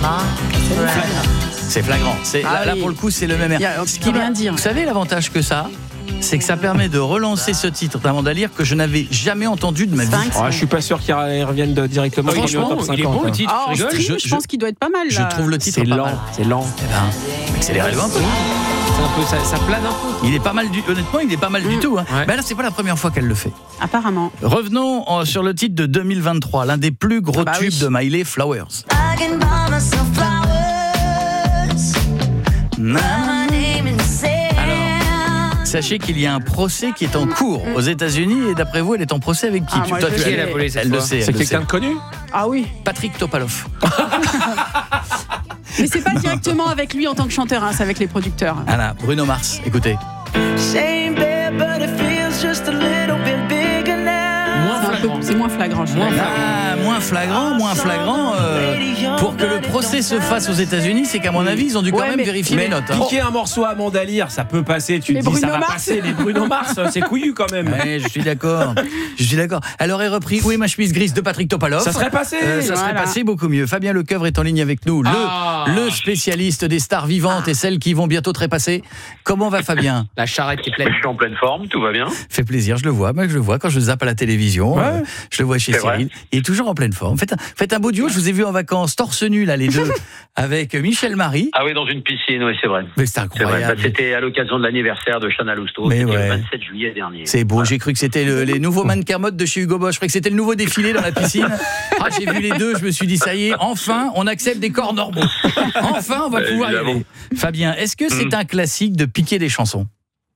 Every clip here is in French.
C'est flagrant. Là, pour le coup, c'est le même air. Ce qui vient dire. Vous savez l'avantage que ça, c'est que ça permet de relancer ce titre d'Amanda Lear que je n'avais jamais entendu de ma vie. Je suis pas sûr qu'il revienne directement. Franchement, au top 50. Il est bon le titre. Je pense qu'il doit être pas mal. Je Là. trouve le titre C'est pas lent. mal. C'est lent. Accélérez-le un peu. Ça plane un peu. Il est pas mal honnêtement, il est pas mal du tout. Hein. Ouais. Mais là, c'est pas la première fois qu'elle le fait. Apparemment. Revenons sur le titre de 2023, l'un des plus gros tubes de Miley, Flowers. Alors, sachez qu'il y a un procès qui est en cours aux États-Unis et d'après vous, elle est en procès avec qui? Moi, Toi, je tu sais. Elle a volé cette Elle le fois. sait. C'est quelqu'un de connu? Ah oui. Patrick Topalov. Mais c'est pas directement avec lui en tant que chanteur, hein, c'est avec les producteurs. Voilà, Bruno Mars, écoutez. C'est moins flagrant. Moins flagrant. Pour que le procès se fasse aux États-Unis, c'est qu'à mon avis, ils ont dû quand même vérifier les notes. Hein. Piquer un morceau à Amanda Lear, ça peut passer. Tu te dis, ça va passer. Les Bruno Mars, c'est couillu quand même. Ouais, je suis d'accord. Elle aurait repris Où est ma chemise grise de Patrick Topalov. Ça serait passé. Ça serait passé beaucoup mieux. Fabien Lecoeuvre est en ligne avec nous, le spécialiste des stars vivantes et celles qui vont bientôt trépasser. Comment va Fabien? La charrette qui est pleine. Je suis en pleine forme, tout va bien. Fait plaisir, je le vois. Moi, je le vois quand je zappe à la télévision. Je le vois chez Cyril. Il est toujours en pleine forme. Faites un beau duo. Je vous ai vu en vacances torse nu là les deux avec Michel Marie. Ah oui, dans une piscine, oui, c'est vrai. Mais c'est incroyable. C'était à l'occasion de l'anniversaire de Chana Lousteau. C'était le 27 juillet dernier. C'est beau. J'ai cru que c'était les nouveaux mannequins mode de chez Hugo Boss. Je croyais que c'était le nouveau défilé dans la piscine. J'ai vu les deux. Je me suis dit ça y est, enfin, on accepte des corps normaux. Enfin, on va pouvoir y aller. Fabien, est-ce que c'est un classique de piquer des chansons?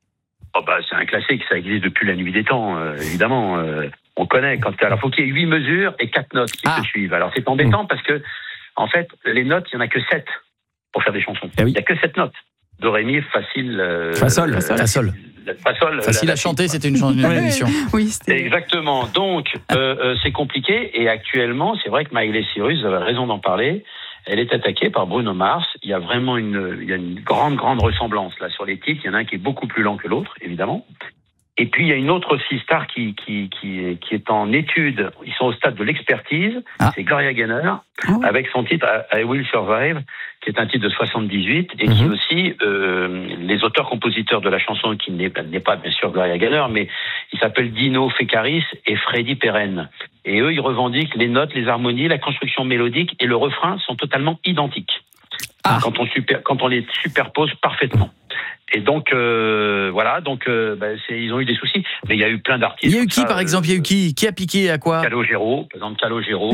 C'est un classique, ça existe depuis la nuit des temps, évidemment. On connaît. Alors, faut qu'il y ait 8 mesures et 4 notes qui se suivent. Alors, c'est embêtant parce que, en fait, les notes, il n'y en a que 7 pour faire des chansons. Il n'y a que 7 notes. Do, ré, mi, facile. Fa, sol. Facile à chanter, c'était une émission. Oui, exactement. Donc, c'est compliqué. Et actuellement, c'est vrai que Miley Cyrus, vous avez raison d'en parler, elle est attaquée par Bruno Mars. Il y a vraiment une grande ressemblance là sur les titres. Il y en a un qui est beaucoup plus lent que l'autre, évidemment. Et puis, il y a une autre aussi star qui est en étude. Ils sont au stade de l'expertise. C'est Gloria Gaynor, avec son titre I Will Survive, qui est un titre de 78, et qui aussi, les auteurs-compositeurs de la chanson, qui n'est pas bien sûr Gloria Gaynor, mais il s'appelle Dino Fekaris et Freddy Perren. Et eux, ils revendiquent les notes, les harmonies, la construction mélodique et le refrain sont totalement identiques. Quand on les superpose parfaitement. Et donc, voilà, ils ont eu des soucis. Mais il y a eu plein d'artistes. Il y a eu qui, par exemple? Il y a eu qui a piqué à quoi? Calogero, par exemple, Calogero.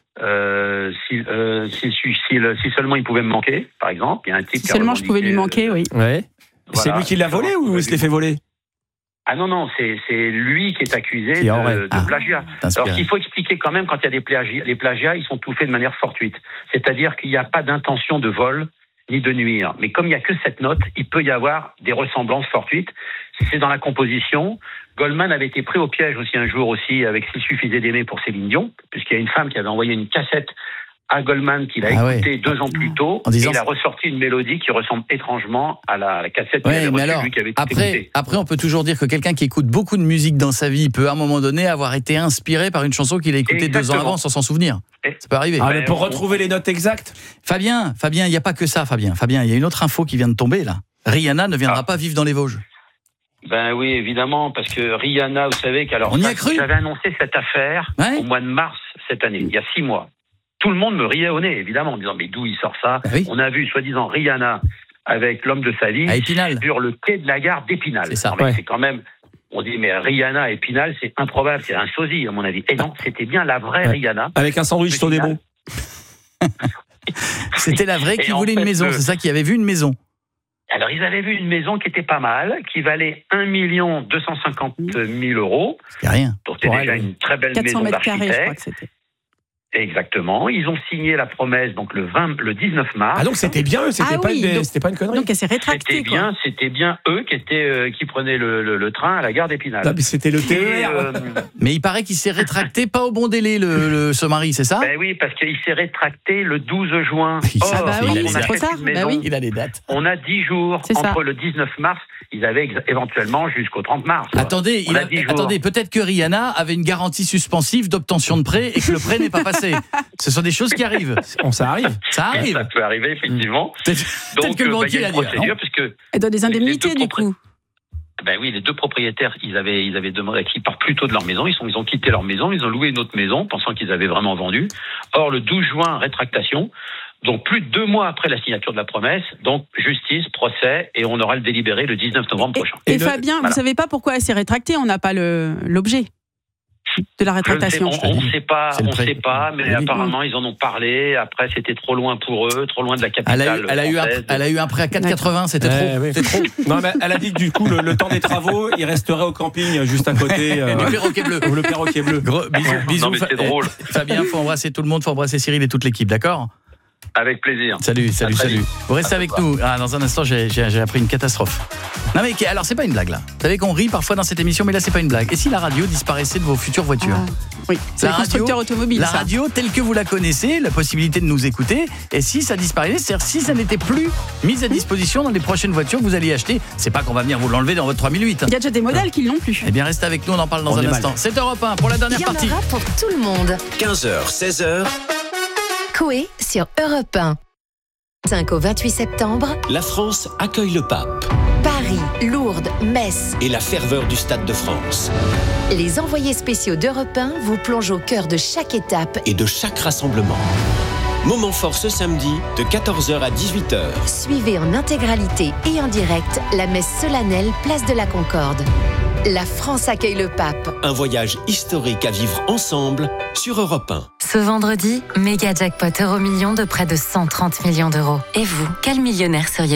Si seulement il pouvait me manquer, par exemple. Il y a un type si seulement je pouvais lui manquer, oui. Ouais. Voilà. C'est lui qui l'a volé ou il se l'est fait voler? Ah non, c'est lui qui est accusé de plagiat. Alors, ce qu'il faut expliquer quand même, quand il y a des plagiats, les plagiats, ils sont tous faits de manière fortuite. C'est-à-dire qu'il n'y a pas d'intention de vol ni de nuire. Mais comme il n'y a que 7 notes, il peut y avoir des ressemblances fortuites. C'est dans la composition. Goldman avait été pris au piège aussi un jour aussi avec S'il suffisait d'aimer pour Céline Dion, puisqu'il y a une femme qui avait envoyé une cassette à Goldman qu'il a écouté 2 ans plus tôt, et il a ressorti une mélodie qui ressemble étrangement à la cassette qu'il avait reçue, lui qui avait tout écouté. Après, on peut toujours dire que quelqu'un qui écoute beaucoup de musique dans sa vie peut à un moment donné avoir été inspiré par une chanson qu'il a écoutée 2 ans avant sans s'en souvenir. Ça peut arriver. Mais pour retrouver les notes exactes. Fabien, il n'y a pas que ça, Fabien, il y a une autre info qui vient de tomber là. Rihanna ne viendra pas vivre dans les Vosges. Ben oui, évidemment, parce que Rihanna, vous savez on y a cru. J'avais annoncé cette affaire au mois de mars cette année, il y a 6 mois. Tout le monde me riait au nez, évidemment, en disant mais d'où il sort ça? On a vu, soi-disant, Rihanna avec l'homme de sa vie sur le quai de la gare d'Épinal. C'est ça. C'est quand même... On dit, mais Rihanna à Épinal, c'est improbable, c'est un sosie, à mon avis. Et non, c'était bien la vraie Rihanna. Avec un sandwich sur des bons. C'était la vraie qui voulait une maison, c'est ça, qui avait vu une maison. Alors, ils avaient vu une maison qui était pas mal, qui valait 1 250 000 euros. C'est rien. Donc, c'était déjà une très belle maison 400 mètres carrés, je crois d'architecte. que c'était. Exactement. Ils ont signé la promesse donc le 19 mars. Ah donc c'était bien eux, c'était pas une connerie. Donc elle s'est rétractée. C'était bien eux qui prenaient le train à la gare d'Épinal. Non, mais c'était le TER. Mais il paraît qu'il s'est rétracté pas au bon délai ce mari, c'est ça? Ben oui, parce qu'il s'est rétracté le 12 juin. Il a les dates. On a 10 jours entre le 19 mars. Ils avaient éventuellement jusqu'au 30 mars. Attendez, peut-être que Rihanna avait une garantie suspensive d'obtention de prêt et que le prêt n'est pas passé. ce sont des choses qui arrivent. Ça arrive. Ça arrive. Ça peut arriver, effectivement. Peut-être que le banquier l'a dit. Elle donne des indemnités, du coup. Ben oui, les deux propriétaires, ils avaient demandé qu'ils partent plus tôt de leur maison. Ils ont quitté leur maison, ils ont loué une autre maison, pensant qu'ils avaient vraiment vendu. Or, le 12 juin, rétractation. Donc, plus de 2 mois après la signature de la promesse. Donc, justice, procès, et on aura le délibéré le 19 novembre prochain. Et Fabien, vous savez pas pourquoi elle s'est rétractée? On n'a pas l'objet de la rétractation. On ne sait pas, mais apparemment ils en ont parlé. Après, c'était trop loin pour eux, trop loin de la capitale. Elle a eu un prêt à 4,80, c'était trop. Oui. C'était trop. Non, mais elle a dit que du coup, le temps des travaux, il resterait au camping juste à côté. Du perroquet bleu. Le perroquet bleu. Bisous. Non, mais c'est drôle. Fabien, faut embrasser tout le monde, faut embrasser Cyril et toute l'équipe, d'accord? Avec plaisir. Salut. Vous restez avec nous. Dans un instant, j'ai appris une catastrophe. Non mais alors c'est pas une blague là. Vous savez qu'on rit parfois dans cette émission, mais là c'est pas une blague. Et si la radio disparaissait de vos futures voitures? Oui, c'est le constructeur automobile. La radio telle que vous la connaissez, la possibilité de nous écouter, et si ça disparaissait, c'est-à-dire si ça n'était plus mis à disposition dans les prochaines voitures que vous alliez acheter, c'est pas qu'on va venir vous l'enlever dans votre 3008. Il y a déjà des modèles qui l'ont plus. Eh bien restez avec nous, on en parle dans un instant. C'est Europe 1 pour la dernière partie. Il y en aura pour tout le monde. 15h, 16h. Coé sur Europe 1. 5 au 28 septembre, La France accueille le pape. Paris, Lourdes, Metz. Et la ferveur du Stade de France. Les envoyés spéciaux d'Europe 1 vous plongent au cœur de chaque étape et de chaque rassemblement. Moment fort ce samedi, de 14h à 18h. Suivez en intégralité et en direct la messe solennelle Place de la Concorde. La France accueille le pape. Un voyage historique à vivre ensemble sur Europe 1. Ce vendredi, méga jackpot Euromillions de près de 130 millions d'euros. Et vous, quel millionnaire seriez-vous ?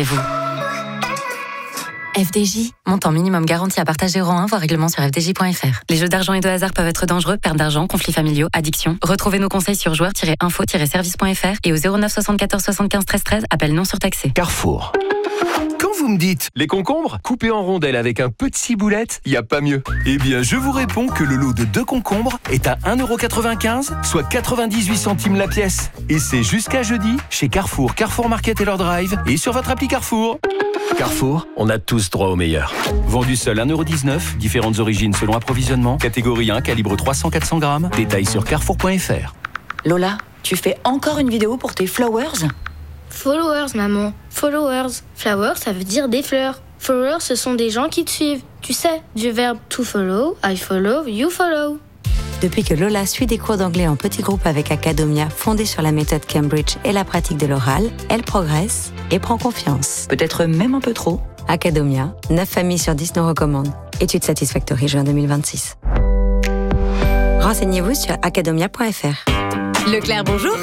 FDJ, montant minimum garanti à partager euro 1, voire règlement sur fdj.fr. Les jeux d'argent et de hasard peuvent être dangereux, perte d'argent, conflits familiaux, addiction. Retrouvez nos conseils sur joueurs-info-service.fr et au 09 74 75 13 13, appel non surtaxé. Carrefour. Quand vous me dites les concombres coupés en rondelles avec un peu de ciboulette, il n'y a pas mieux. Eh bien, je vous réponds que le lot de 2 concombres est à 1,95 €, soit 98 centimes la pièce. Et c'est jusqu'à jeudi chez Carrefour, Carrefour Market et leur drive et sur votre appli Carrefour. Carrefour, on a tous droit au meilleur. Vendu seul 1,19 €, différentes origines selon approvisionnement, catégorie 1, calibre 300-400 grammes. Détails sur carrefour.fr. Lola, tu fais encore une vidéo pour tes flowers ? Followers, maman. Followers. Flowers, ça veut dire des fleurs. Followers, ce sont des gens qui te suivent. Tu sais, du verbe to follow, I follow, you follow. Depuis que Lola suit des cours d'anglais en petits groupes avec Academia, fondée sur la méthode Cambridge et la pratique de l'oral, elle progresse et prend confiance. Peut-être même un peu trop. Academia, 9 familles sur 10 nous recommandent. Étude Satisfactory, juin 2026. Renseignez-vous sur academia.fr. Leclerc, bonjour.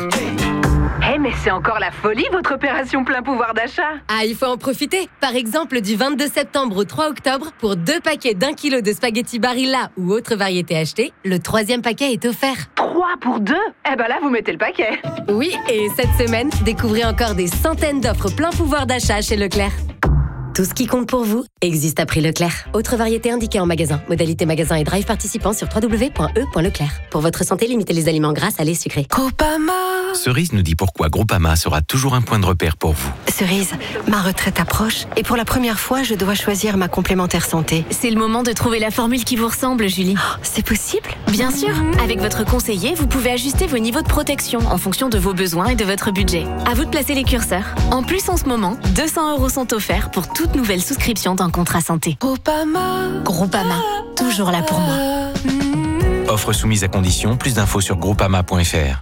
Mais c'est encore la folie, votre opération plein pouvoir d'achat. Ah, il faut en profiter. Par exemple, du 22 septembre au 3 octobre, pour 2 paquets d'1 kilo de spaghettis Barilla ou autre variété achetée, le 3e paquet est offert. 3 pour 2 ? Eh ben là, vous mettez le paquet. Oui, et cette semaine, découvrez encore des centaines d'offres plein pouvoir d'achat chez Leclerc. Tout ce qui compte pour vous existe à prix Leclerc. Autre variété indiquée en magasin. Modalité magasin et drive participant sur www.e.leclerc. Pour votre santé, limitez les aliments gras, salés, sucrés. Groupama. Cerise nous dit pourquoi Groupama sera toujours un point de repère pour vous. Cerise, ma retraite approche et pour la première fois, je dois choisir ma complémentaire santé. C'est le moment de trouver la formule qui vous ressemble, Julie. Oh, c'est possible ? Bien sûr. Avec votre conseiller, vous pouvez ajuster vos niveaux de protection en fonction de vos besoins et de votre budget. À vous de placer les curseurs. En plus, en ce moment, 200 € sont offerts pour toute nouvelle souscription d'un contrat santé. Groupama, toujours là pour moi. Offre soumise à condition, plus d'infos sur groupama.fr.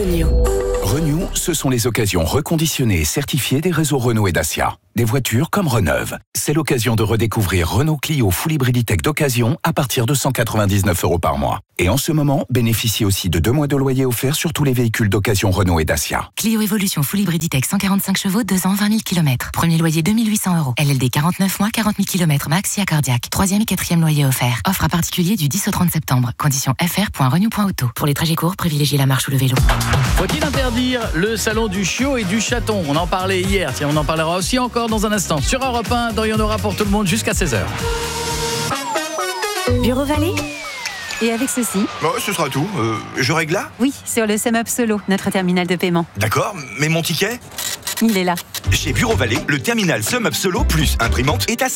Renew, ce sont les occasions reconditionnées et certifiées des réseaux Renault et Dacia. Des voitures comme Reneuve. C'est l'occasion de redécouvrir Renault Clio Full Hybrid E-Tech d'occasion à partir de 199 € par mois. Et en ce moment, bénéficiez aussi de 2 mois de loyer offerts sur tous les véhicules d'occasion Renault et Dacia. Clio Evolution Full Hybrid E-Tech 145 chevaux, 2 ans, 20 000 km. Premier loyer 2 800 €. LLD 49 mois, 40 000 km max, cardiaque. 3e et 4e loyer offert. Offre à particulier du 10 au 30 septembre. Conditions fr.renew.auto. Pour les trajets courts, privilégiez la marche ou le vélo. Faut-il interdire le salon du chiot et du chaton ? On en parlait hier, tiens, on en parlera aussi encore dans un instant. Sur Europe 1, dans Il y en aura pour tout le monde jusqu'à 16h. Bureau Vallée ? Et avec ceci ? Bon, ce sera tout. Je règle là ? Oui, sur le SumUp Solo, notre terminal de paiement. D'accord, mais mon ticket ? Il est là. Chez Bureau Vallée, le terminal SumUp Solo plus imprimante est à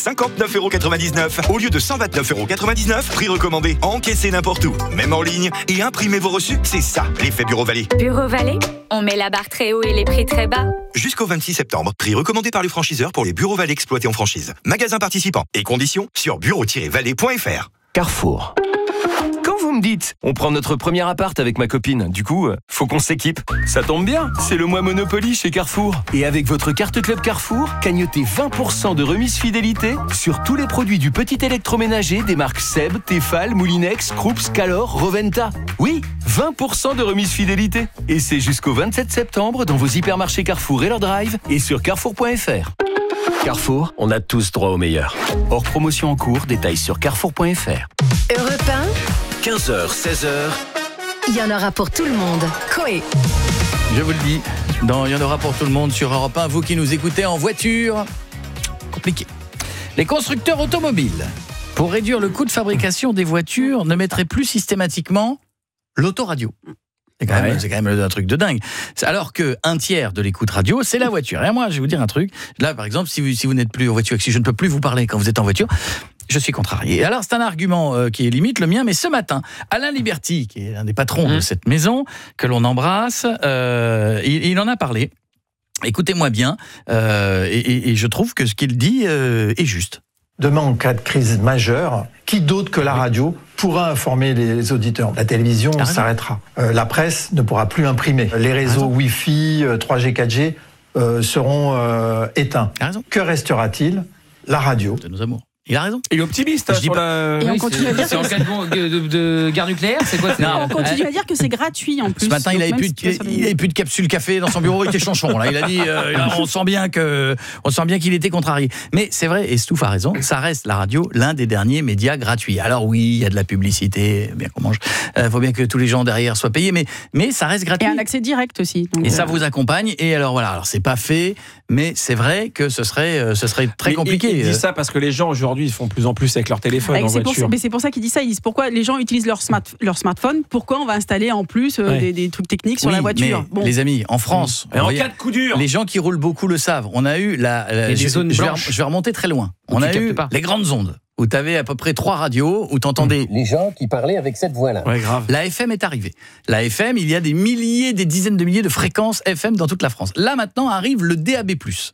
59,99 € au lieu de 129,99 €. Prix recommandé, encaissez n'importe où, même en ligne, et imprimez vos reçus. C'est ça, l'effet Bureau Vallée. Bureau Vallée, on met la barre très haut et les prix très bas. Jusqu'au 26 septembre, prix recommandé par les franchiseurs pour les Bureaux Vallée exploités en franchise. Magasins participants et conditions sur bureau-vallée.fr. Carrefour. Quand vous me dites, on prend notre premier appart avec ma copine, du coup, faut qu'on s'équipe. Ça tombe bien, c'est le mois Monopoly chez Carrefour. Et avec votre carte Club Carrefour, cagnotez 20% de remise fidélité sur tous les produits du petit électroménager des marques Seb, Tefal, Moulinex, Krups, Calor, Roventa. Oui, 20% de remise fidélité. Et c'est jusqu'au 27 septembre dans vos hypermarchés Carrefour et leur drive et sur carrefour.fr. Carrefour, on a tous droit au meilleur. Hors promotion en cours, détails sur carrefour.fr. Europe 1, 15h, 16h. il y en aura pour tout le monde. Coé. Je vous le dis, il y en aura pour tout le monde sur Europe 1. Vous qui nous écoutez en voiture, compliqué. Les constructeurs automobiles, pour réduire le coût de fabrication des voitures, ne mettraient plus systématiquement l'autoradio. C'est quand même un truc de dingue. Alors qu'un tiers de l'écoute radio, c'est la voiture. Et moi, je vais vous dire un truc. Là, par exemple, si vous n'êtes plus en voiture, si je ne peux plus vous parler quand vous êtes en voiture, je suis contrarié. Alors, c'est un argument qui est limite le mien, mais ce matin, Alain Liberty, qui est un des patrons de cette maison, que l'on embrasse, il en a parlé. Écoutez-moi bien, et je trouve que ce qu'il dit est juste. Demain, en cas de crise majeure, qui d'autre que la radio pourra informer les auditeurs? La télévision s'arrêtera. La presse ne pourra plus imprimer. Les réseaux Wi-Fi, 3G, 4G seront éteints. Que restera-t-il? La radio. De nos amours. Il a raison. Il est optimiste. Et on continue à dire c'est en cas de guerre nucléaire, c'est quoi? On continue à dire que c'est gratuit en plus. Ce matin, il n'avait plus de capsule café dans son bureau, il était chanchon. Là, il a dit, on sent bien qu'il était contrarié. Mais c'est vrai, et Stouff a raison, ça reste la radio l'un des derniers médias gratuits. Alors oui, il y a de la publicité, bien qu'on mange. Faut bien que tous les gens derrière soient payés, mais ça reste gratuit. Et un accès direct aussi. Donc et ça vous accompagne. Et alors voilà, alors c'est pas fait, mais c'est vrai que ce serait très compliqué. Il dit ça parce que les gens aujourd'hui ils font de plus en plus avec leur téléphone en voiture. Mais c'est pour ça qu'il dit ça. Ils disent pourquoi les gens utilisent leur smartphone. Pourquoi on va installer en plus des trucs techniques sur la voiture? Mais les amis, en France, en cas de coup dur, les gens qui roulent beaucoup le savent. On a eu je vais remonter très loin. On a eu les grandes ondes, où tu avais à peu près 3 radios, où tu entendais les gens qui parlaient avec cette voix-là. Ouais, grave. La FM est arrivée. La FM, il y a des milliers, des dizaines de milliers de fréquences FM dans toute la France. Là, maintenant, arrive le DAB+.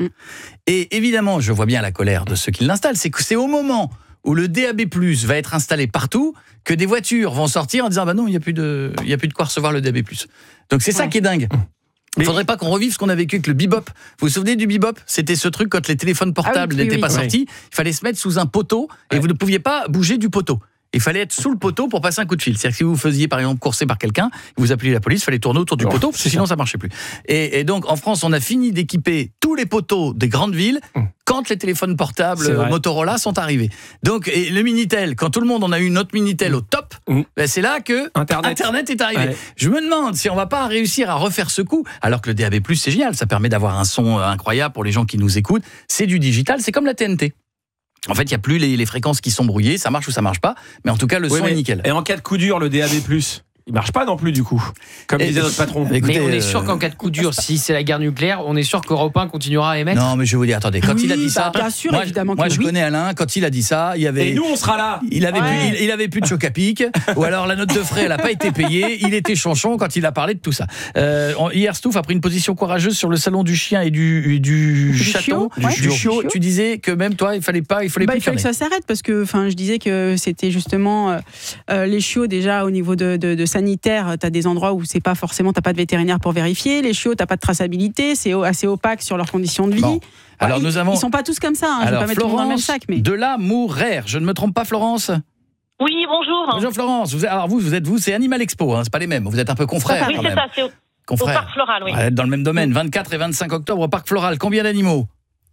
Et évidemment, je vois bien la colère de ceux qui l'installent. C'est que c'est au moment où le DAB+ va être installé partout que des voitures vont sortir en disant « bah non, il n'y a plus de quoi recevoir le DAB+. » Donc c'est ça qui est dingue. Il ne faudrait pas qu'on revive ce qu'on a vécu avec le bebop. Vous vous souvenez du bebop? C'était ce truc quand les téléphones portables n'étaient pas sortis. Il fallait se mettre sous un poteau et vous ne pouviez pas bouger du poteau. Il fallait être sous le poteau pour passer un coup de fil. C'est-à-dire que si vous vous faisiez par exemple courser par quelqu'un, vous appeliez la police, il fallait tourner autour du poteau, parce que sinon ça ne marchait plus. Et donc en France, on a fini d'équiper tous les poteaux des grandes villes quand les téléphones portables Motorola sont arrivés. Donc et le Minitel, quand tout le monde en a eu notre Minitel au top, ben c'est là que Internet est arrivé. Ouais. Je me demande si on va pas réussir à refaire ce coup, alors que le DAB+, c'est génial, ça permet d'avoir un son incroyable pour les gens qui nous écoutent. C'est du digital, c'est comme la TNT. En fait, il n'y a plus les fréquences qui sont brouillées, ça marche ou ça marche pas, mais en tout cas, le son est nickel. Et en cas de coup dur, le DAB+, il marche pas non plus du coup, comme disait notre patron. Écoutez, mais on est sûr qu'en cas de coup dur, si c'est la guerre nucléaire, on est sûr qu'Europe 1 continuera à émettre. Non, mais je vais vous dire, attendez, quand il a dit ça, bien sûr, moi je connais Alain, quand il a dit ça, il y avait. Et nous on sera là. Il avait plus de choc à pic, ou alors la note de frais, elle n'a pas été payée. Il était chanchon quand il a parlé de tout ça. Hier, Stouff a pris une position courageuse sur le salon du chien et du château, du chiot. Tu disais que même toi, il fallait plus que ça s'arrête parce que, enfin, je disais que c'était justement les chiots déjà au niveau de sanitaire. T'as des endroits où c'est pas forcément, t'as pas de vétérinaire pour vérifier. Les chiots, t'as pas de traçabilité, c'est assez opaque sur leurs conditions de vie. Bon. Alors ils sont pas tous comme ça. Je vais pas mettre tout le monde dans le même sac. Mais de la Mourer, je ne me trompe pas, Florence? Oui, bonjour. Bonjour Florence. Vous, c'est Animal Expo, c'est pas les mêmes. Vous êtes un peu confrères. Oui, c'est ça. C'est au Parc Floral, oui. Dans le même domaine. 24 et 25 octobre au Parc Floral. Combien d'animaux?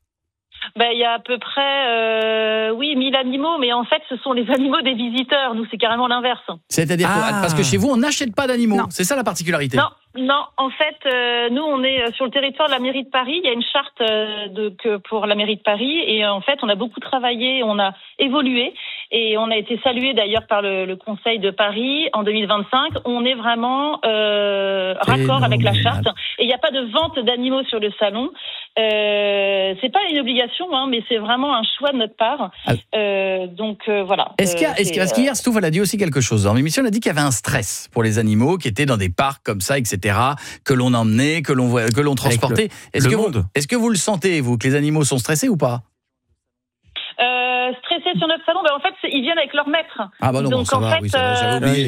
Il y a à peu près 1000 animaux, mais en fait, ce sont les animaux des visiteurs. Nous, c'est carrément l'inverse. C'est-à-dire parce que chez vous, on n'achète pas d'animaux. C'est ça la particularité. Non, en fait, nous, on est sur le territoire de la mairie de Paris. Il y a une charte pour la mairie de Paris. Et en fait, on a beaucoup travaillé, on a évolué. Et on a été salué d'ailleurs par le Conseil de Paris en 2025. On est vraiment raccord avec la charte. Et il n'y a pas de vente d'animaux sur le salon. C'est pas une obligation, mais c'est vraiment un choix de notre part. Voilà. Est-ce qu'hier, Stouff, elle a dit aussi quelque chose dans l'émission, elle a dit qu'il y avait un stress pour les animaux qui étaient dans des parcs comme ça, etc., que l'on emmenait, que l'on transportait. Est-ce que vous le sentez, vous, que les animaux sont stressés ou pas ? Stressés sur notre salon, en fait, ils viennent avec leur maître. Ah bah non, donc ça en va, fait, oui, j'avais oublié.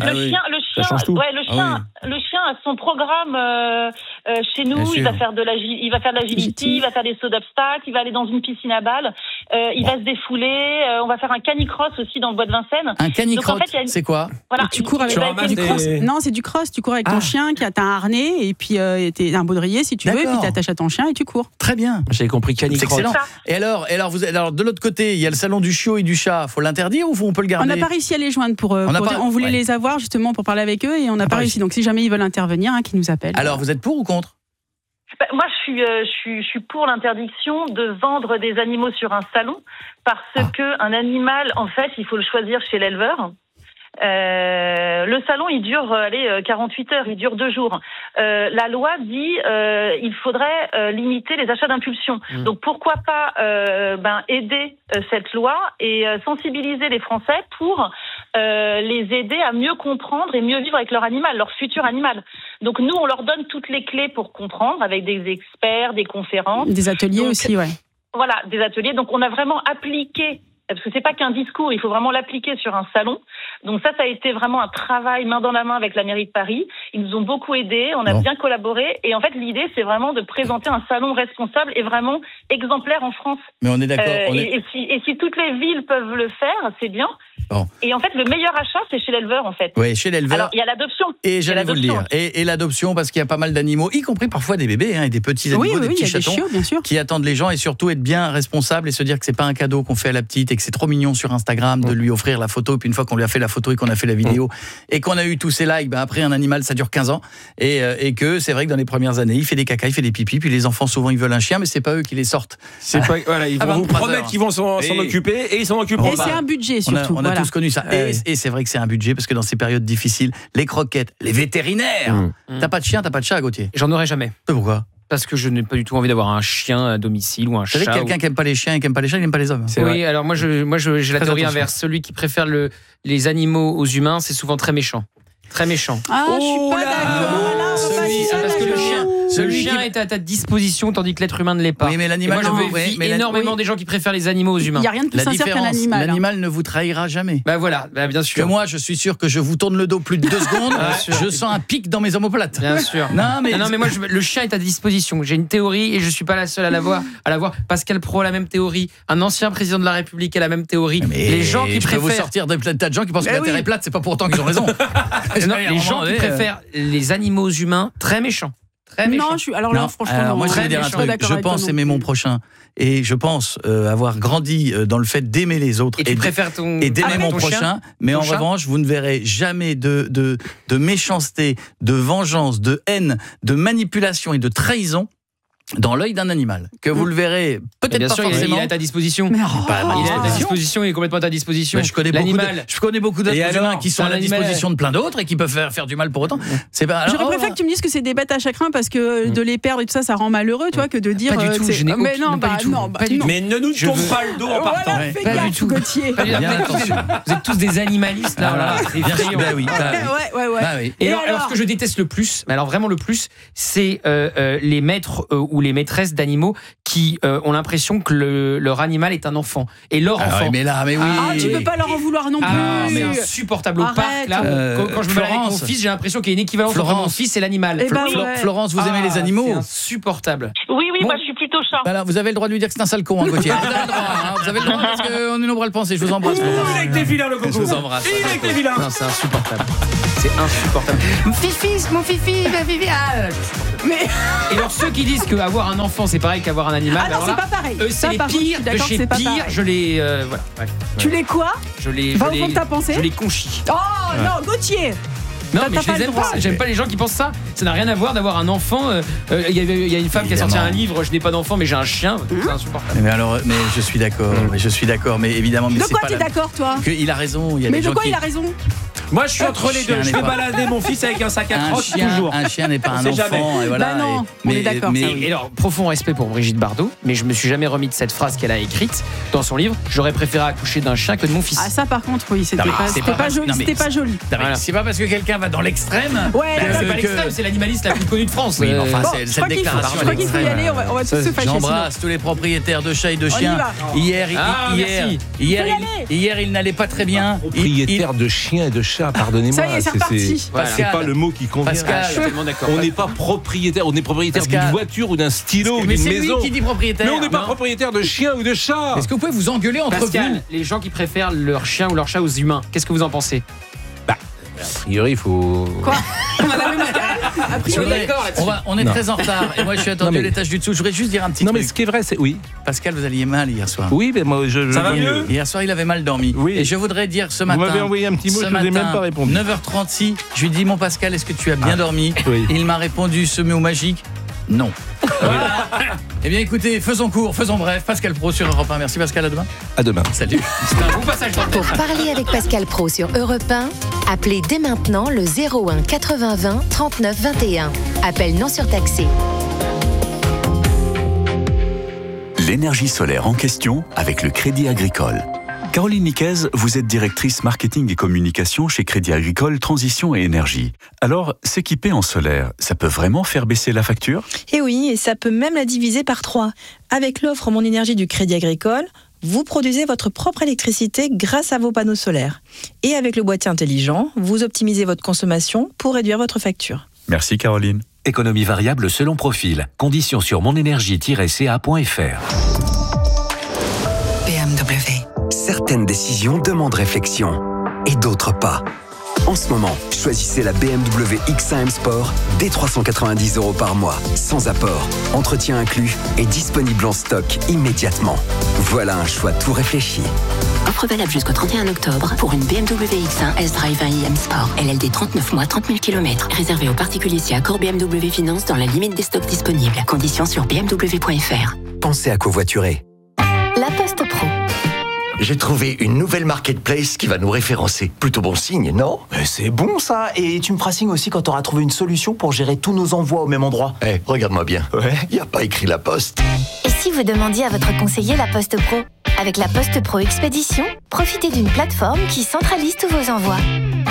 Le chien a son programme chez nous. Il va faire de l'agility, il va faire des sauts d'obstacles, il va aller dans une piscine à balles, il va se défouler. On va faire un canicross aussi dans le bois de Vincennes. Un canicross, c'est quoi ? Voilà, tu cours avec du cross. Non, c'est du cross. Tu cours avec ton chien qui a un harnais et puis t'es un baudrier si tu veux, et puis t'attaches à ton chien et tu cours. Très bien. J'avais compris canicross. C'est excellent. Et alors, de l'autre côté, il y a le salon du chiot et du chat. Faut l'interdire ou on peut le garder ? On n'a pas réussi à les joindre on voulait les avoir justement pour parler avec eux et on n'a pas réussi. Donc si jamais ils veulent intervenir, qu'ils nous appellent. Alors vous êtes pour ou contre ? Moi, je suis pour l'interdiction de vendre des animaux sur un salon parce que un animal, en fait, il faut le choisir chez l'éleveur. Le salon, il dure 48 heures, il dure 2 jours. La loi dit il faudrait limiter les achats d'impulsion. Donc pourquoi pas aider cette loi et sensibiliser les Français pour les aider à mieux comprendre et mieux vivre avec leur animal, leur futur animal. Donc nous, on leur donne toutes les clés pour comprendre avec des experts, des conférences. Des ateliers aussi, ouais. Voilà, des ateliers. Donc on a vraiment appliqué, parce que c'est pas qu'un discours, il faut vraiment l'appliquer sur un salon. Donc ça a été vraiment un travail main dans la main avec la mairie de Paris. Ils nous ont beaucoup aidés, on a bien collaboré. Et en fait, l'idée, c'est vraiment de présenter un salon responsable et vraiment exemplaire en France. Mais on est d'accord. Et si toutes les villes peuvent le faire, c'est bien. Bon. Et en fait, le meilleur achat, c'est chez l'éleveur, en fait. Oui, chez l'éleveur. Alors, il y a l'adoption. Et j'allais vous le dire. Et l'adoption, parce qu'il y a pas mal d'animaux, y compris parfois des bébés, et des petits animaux, des petits chatons, bien sûr, qui attendent les gens, et surtout être bien responsable et se dire que c'est pas un cadeau qu'on fait à la petite et que c'est trop mignon sur Instagram de lui offrir la photo. Et puis une fois qu'on lui a fait la photo et qu'on a fait la vidéo et qu'on a eu tous ces likes, après un animal, ça dure 15 ans. Et que c'est vrai que dans les premières années, il fait des caca, il fait des pipis, puis les enfants souvent ils veulent un chien, mais c'est pas eux qui les sortent. C'est pas, voilà, ils vont vous promettre qu'ils vont s'en occuper et ils s'en occupent. Et c'est un budget surtout. On a tous connu ça. Et c'est vrai que c'est un budget parce que dans ces périodes difficiles, les croquettes, les vétérinaires. T'as pas de chien, t'as pas de chat, Gauthier ? J'en aurai jamais. Pourquoi ? Parce que je n'ai pas du tout envie d'avoir un chien à domicile ou un chat. Vous savez que quelqu'un qui aime pas les chiens et qui aime pas les chats, il n'aime pas les hommes. Oui, alors moi j'ai la théorie inverse. Celui qui préfère les animaux aux humains, c'est souvent très méchant. Très méchant. Ah, je suis pas d'accord. Parce que le chien est à ta disposition tandis que l'être humain ne l'est pas. Oui, mais l'animal, moi je vis énormément des gens qui préfèrent les animaux aux humains. Il n'y a rien de plus sincère qu'un animal. L'animal ne vous trahira jamais. Voilà, bien sûr. Que moi, je suis sûr que je vous tourne le dos plus de 2 secondes, je sens un pic dans mes omoplates. Bien sûr. Non mais moi le chien est à disposition. J'ai une théorie et je suis pas la seule à l'avoir. Pascal Praud a la même théorie. Un ancien président de la République a la même théorie. Mais les gens qui préfèrent vous sortir des tas de gens qui pensent que la Terre est plate, c'est pas pour autant qu'ils ont raison. Les gens qui préfèrent les animaux aux humains, très méchants. Très méchant. Franchement, moi, je vais dire un truc. Je pense aimer mon prochain. Et je pense avoir grandi dans le fait d'aimer les autres et d'aimer mon prochain. Mais en revanche, vous ne verrez jamais de méchanceté, de vengeance, de haine, de manipulation et de trahison dans l'œil d'un animal, que vous le verrez peut-être pas forcément. Il est à ta disposition. Il est à ta disposition, il est complètement à ta disposition. Je connais beaucoup d'êtres humains qui sont à la disposition de plein d'autres et qui peuvent faire du mal pour autant. J'aurais préféré que tu me dises que c'est des bêtes à chagrin parce que de les perdre et tout ça rend malheureux, toi, que de dire. Pas du tout. Mais non, pas du tout. Mais ne nous tombe pas le dos en partant. Pas du tout. Gauthier. Vous êtes tous des animalistes là. C'est effrayant. Ouais. Et alors ce que je déteste le plus, mais alors vraiment le plus, c'est les maîtres ou les maîtresses d'animaux qui ont l'impression que leur animal est un enfant et leur enfant. Mais oui. Tu peux pas leur en vouloir non plus. Mais insupportable au parc là. Quand je me balade avec mon fils, j'ai l'impression qu'il y a une équivalence entre mon fils et l'animal. Florence, vous aimez les animaux ? C'est insupportable. Oui, moi je suis plutôt chat. Voilà, vous avez le droit de lui dire que c'est un sale con, Gauthier. Vous avez le droit parce qu'on est nombreux à le penser. Je vous embrasse. Il a été vilain, le coco. Je vous embrasse. Il a été vilain. Non, c'est insupportable. C'est insupportable. Mon fifi. Et alors ceux qui disent qu'avoir un enfant c'est pareil qu'avoir un animal, non, c'est pas pareil. C'est les pires de chez pire. Je les voilà. Tu les quoi ? Je les conchis. Oh non, Gauthier. Non, mais je les aime pas. J'aime pas les gens qui pensent ça. Ça n'a rien à voir d'avoir un enfant. Il y a une femme qui a sorti un livre. Je n'ai pas d'enfant, mais j'ai un chien. C'est insupportable. Mais je suis d'accord. Mais évidemment. De quoi t'es d'accord, toi ? Il a raison. Mais de quoi il a raison ? Moi, je suis entre les deux. Je vais balader mon fils avec un sac à crocs toujours. Un chien n'est pas un enfant. Jamais. Et voilà. Bah non, on est d'accord. Et alors, profond respect pour Brigitte Bardot, mais je me suis jamais remis de cette phrase qu'elle a écrite dans son livre. J'aurais préféré accoucher d'un chien que de mon fils. Ah ça par contre oui, c'était pas joli. C'était pas joli. C'est pas parce que quelqu'un va dans l'extrême. Ouais. C'est pas l'extrême, c'est l'animaliste la plus connue de France. Oui, enfin c'est cette déclaration. Je crois qu'il faut y aller. On va tous se fâcher. J'embrasse tous les propriétaires de chats et de chiens. Hier, il n'allait pas très bien. Propriétaire de chiens et de chats, pardonnez-moi. Ça y est, c'est reparti. C'est pas le mot qui convient. Pascal, on n'est pas propriétaire. On est propriétaire d'une voiture ou d'un stylo ou d'une maison. C'est lui qui dit propriétaire. Mais on n'est pas propriétaire de chiens ou de chats. Est-ce que vous pouvez vous engueuler entre vous? Les gens qui préfèrent leur chien ou leur chat aux humains, qu'est-ce que vous en pensez? A priori, il faut. Quoi? On est très en retard. Et moi, je suis attendu à l'étage du dessous. Je voudrais juste dire un petit truc. Non, mais ce qui est vrai, c'est. Oui. Pascal, vous alliez mal hier soir. Oui, mais moi, ça va mieux. Hier soir, il avait mal dormi. Oui. Et je voudrais dire ce matin. Vous m'avez envoyé un petit mot, je ne vous ai même pas répondu. 9h36, je lui ai dit, mon Pascal, est-ce que tu as bien dormi? Oui. Et il m'a répondu ce mot magique. Non. Eh bien écoutez, faisons court, faisons bref. Pascal Praud sur Europe 1. Merci Pascal, à demain. À demain. Salut. C'est un bon passage dans le Pour parler avec Pascal Praud sur Europe 1, appelez dès maintenant le 01 80 20 39 21. Appel non surtaxé. L'énergie solaire en question avec le Crédit Agricole. Caroline Niquez, vous êtes directrice marketing et communication chez Crédit Agricole Transition et Énergie. Alors, s'équiper en solaire, ça peut vraiment faire baisser la facture? Eh oui, et ça peut même la diviser par 3. Avec l'offre Mon Énergie du Crédit Agricole, vous produisez votre propre électricité grâce à vos panneaux solaires. Et avec le boîtier intelligent, vous optimisez votre consommation pour réduire votre facture. Merci Caroline. Économie variable selon profil. Conditions sur monenergie-ca.fr. BMW. Certaines décisions demandent réflexion et d'autres pas. En ce moment, choisissez la BMW X1 M Sport dès 390 € par mois, sans apport, entretien inclus et disponible en stock immédiatement. Voilà un choix tout réfléchi. Offre valable jusqu'au 31 octobre pour une BMW X1 S-Drive 1i M Sport. LLD 39 mois, 30 000 km. Réservé aux particuliers si accord BMW Finance dans la limite des stocks disponibles. Conditions sur bmw.fr. Pensez à covoiturer. La Poste Pro. J'ai trouvé une nouvelle marketplace qui va nous référencer. Plutôt bon signe, non? C'est bon ça. Et tu me feras signe aussi quand tu auras trouvé une solution pour gérer tous nos envois au même endroit. Regarde-moi bien. Ouais. Y a pas écrit La Poste. Et si vous demandiez à votre conseiller La Poste Pro? Avec la Poste Pro Expédition, profitez d'une plateforme qui centralise tous vos envois.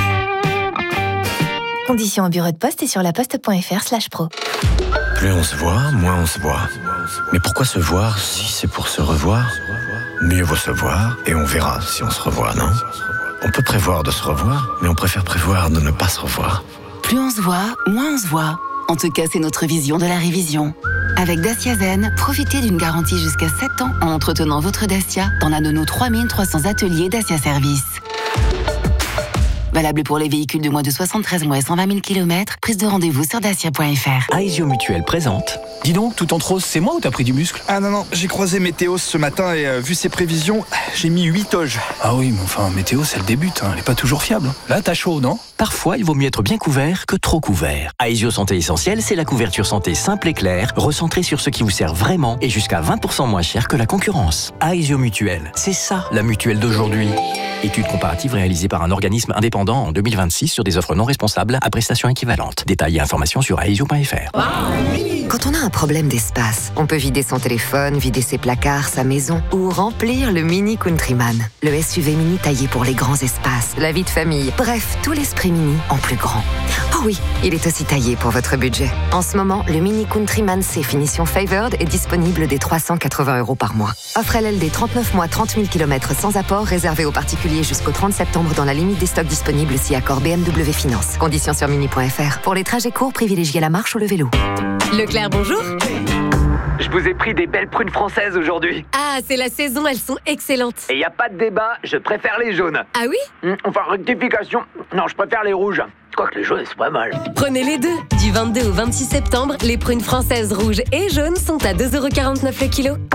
Conditions au bureau de poste et sur laposte.fr/pro. Plus on se voit, moins on se voit. Mais pourquoi se voir si c'est pour se revoir? Mieux vaut se voir et on verra si on se revoit, non? On peut prévoir de se revoir, mais on préfère prévoir de ne pas se revoir. Plus on se voit, moins on se voit. En tout cas, c'est notre vision de la révision. Avec Dacia Zen, profitez d'une garantie jusqu'à 7 ans en entretenant votre Dacia dans l'un de nos 3300 ateliers Dacia Service. Valable pour les véhicules de moins de 73 mois et 120 000 km. Prise de rendez-vous sur dacia.fr. Aesio Mutuelle présente. Dis donc, tout en rose, c'est moi ou t'as pris du muscle? Ah non, j'ai croisé Météo ce matin et vu ses prévisions, j'ai mis 8 toges. Ah oui, mais enfin, Météo, c'est le début, elle est pas toujours fiable. Là, t'as chaud, non? Parfois, il vaut mieux être bien couvert que trop couvert. Aesio Santé Essentielle, c'est la couverture santé simple et claire, recentrée sur ce qui vous sert vraiment et jusqu'à 20% moins cher que la concurrence. Aesio Mutuelle, c'est ça la mutuelle d'aujourd'hui. Étude comparative réalisée par un organisme indépendant en 2026 sur des offres non responsables à prestations équivalentes. Détails et informations sur aesio.fr. Quand on a un problème d'espace, on peut vider son téléphone, vider ses placards, sa maison ou remplir le Mini Countryman. Le SUV mini taillé pour les grands espaces, la vie de famille, bref, tout l'esprit mini en plus grand. Oh oui, il est aussi taillé pour votre budget. En ce moment, le Mini Countryman C finition Favored est disponible dès 380 € par mois. Offre LLD 39 mois, 30 000 km sans apport, réservé aux particuliers jusqu'au 30 septembre dans la limite des stocks disponibles si accord BMW Finance. Conditions sur mini.fr. Pour les trajets courts, privilégiez la marche ou le vélo. Leclerc, bonjour. Je vous ai pris des belles prunes françaises aujourd'hui. Ah, c'est la saison, elles sont excellentes. Et y a pas de débat, je préfère les jaunes. Ah oui? Enfin, rectification. Non, je préfère les rouges. Quoique les jaunes, c'est pas mal. Prenez les deux. Du 22 au 26 septembre, les prunes françaises rouges et jaunes sont à 2,49 € le kilo.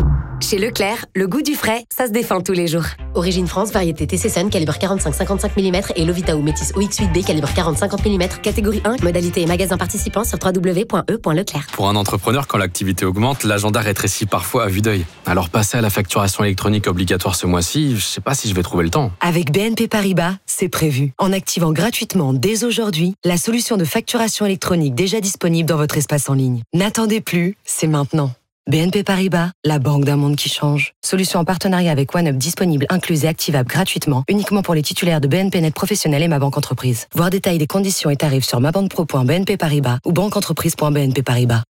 Chez Leclerc, le goût du frais, ça se défend tous les jours. Origine France, variété TC Sun, calibre 45-55 mm et Lovita ou Métis OX8B, calibre 40-50 mm, catégorie 1, modalité et magasin participant sur www.e.leclerc. Pour un entrepreneur, quand l'activité augmente, l'agenda rétrécit parfois à vue d'œil. Alors passer à la facturation électronique obligatoire ce mois-ci, je sais pas si je vais trouver le temps. Avec BNP Paribas, c'est prévu. En activant gratuitement dès aujourd'hui la solution de facturation électronique déjà disponible dans votre espace en ligne. N'attendez plus, c'est maintenant. BNP Paribas, la banque d'un monde qui change. Solution en partenariat avec OneUp disponible, incluse et activable gratuitement, uniquement pour les titulaires de BNP Net Professionnel et Ma Banque Entreprise. Voir détails des conditions et tarifs sur mabanquepro.bnp Paribas ou banqueentreprise.bnp Paribas.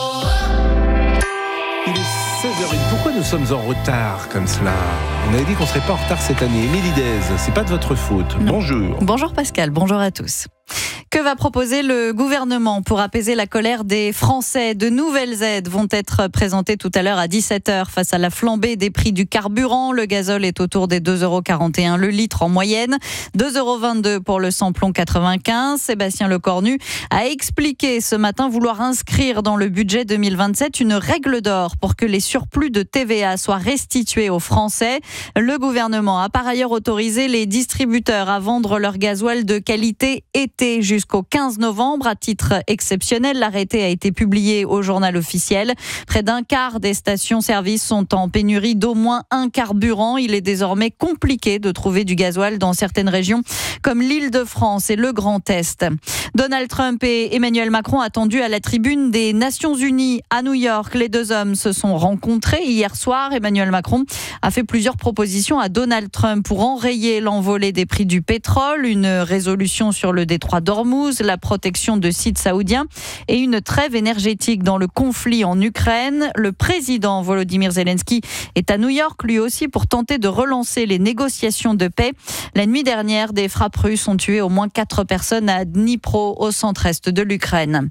Il est 16h01. Pourquoi nous sommes en retard comme cela? On avait dit qu'on serait pas en retard cette année. Émilie Dez, c'est pas de votre faute. Non. Bonjour. Bonjour Pascal, bonjour à tous. Que va proposer le gouvernement pour apaiser la colère des Français? De nouvelles aides vont être présentées tout à l'heure à 17h face à la flambée des prix du carburant. Le gazole est autour des 2,41 € le litre en moyenne, 2,22 € pour le samplon 95. Sébastien Lecornu a expliqué ce matin vouloir inscrire dans le budget 2027 une règle d'or pour que les surplus de TVA soient restitués aux Français. Le gouvernement a par ailleurs autorisé les distributeurs à vendre leur gasoil de qualité été jusqu'au 15 novembre. À titre exceptionnel, l'arrêté a été publié au journal officiel. Près d'un quart des stations-service sont en pénurie d'au moins un carburant. Il est désormais compliqué de trouver du gasoil dans certaines régions comme l'Île-de-France et le Grand Est. Donald Trump et Emmanuel Macron attendus à la tribune des Nations Unies à New York. Les deux hommes se sont rencontrés hier soir. Emmanuel Macron a fait plusieurs propositions à Donald Trump pour enrayer l'envolée des prix du pétrole, une résolution sur le détroit d'Ormuz, la protection de sites saoudiens et une trêve énergétique dans le conflit en Ukraine. Le président Volodymyr Zelensky est à New York lui aussi pour tenter de relancer les négociations de paix. La nuit dernière, des frappes russes ont tué au moins 4 personnes à Dnipro, au centre-est de l'Ukraine.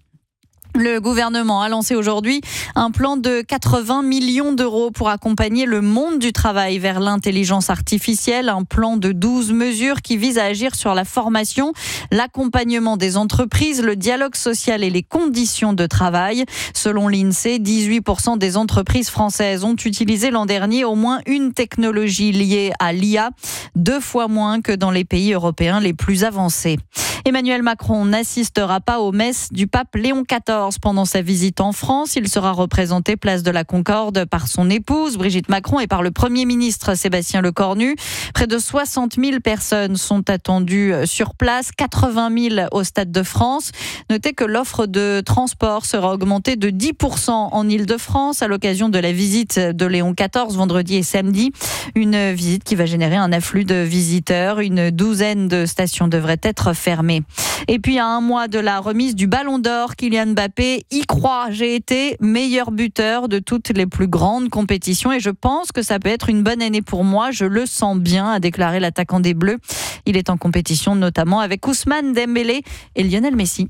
Le gouvernement a lancé aujourd'hui un plan de 80 millions d'euros pour accompagner le monde du travail vers l'intelligence artificielle. Un plan de 12 mesures qui vise à agir sur la formation, l'accompagnement des entreprises, le dialogue social et les conditions de travail. Selon l'INSEE, 18% des entreprises françaises ont utilisé l'an dernier au moins une technologie liée à l'IA, 2 fois moins que dans les pays européens les plus avancés. Emmanuel Macron n'assistera pas aux messes du pape Léon XIV pendant sa visite en France. Il sera représenté place de la Concorde par son épouse Brigitte Macron et par le Premier ministre Sébastien Lecornu. Près de 60 000 personnes sont attendues sur place, 80 000 au Stade de France. Notez que l'offre de transport sera augmentée de 10% en Île-de-France à l'occasion de la visite de Léon XIV vendredi et samedi. Une visite qui va générer un afflux de visiteurs. Une douzaine de stations devraient être fermées. Et puis à un mois de la remise du Ballon d'Or, Kylian Mbappé y croit. J'ai été meilleur buteur de toutes les plus grandes compétitions et je pense que ça peut être une bonne année pour moi. Je le sens bien, a déclaré l'attaquant des Bleus. Il est en compétition notamment avec Ousmane Dembélé et Lionel Messi.